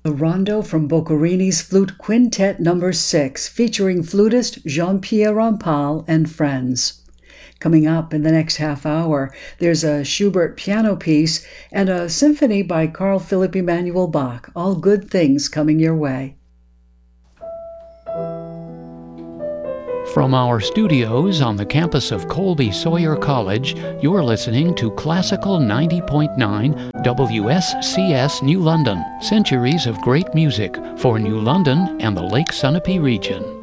The Rondo from Boccherini's Flute Quintet No. 6, featuring flutist Jean-Pierre Rampal and friends. Coming up in the next half hour, there's a Schubert piano piece and a symphony by Carl Philipp Emanuel Bach. All good things coming your way. From our studios on the campus of Colby Sawyer College, you're listening to Classical 90.9 WSCS New London, centuries of great music for New London and the Lake Sunapee region.